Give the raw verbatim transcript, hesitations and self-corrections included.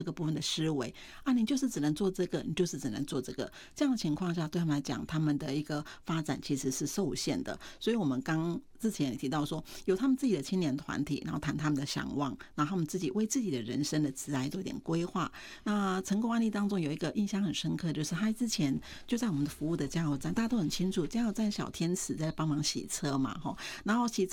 这个部分的思维啊，你就是只能做这个，你就是只能做这个，这样的情况下对他们来讲，他们的一个发展其实是受限的。所以我们刚之前也提到说，有他们自己的青年团体，然后谈他们的想望，然后他们自己为自己的人生的职涯做一点规划。那成功案例当中有一个印象很深刻，就是他之前就在我们的服务的加油站，大家都很清楚，加油站小天使在帮忙洗车嘛，然后洗车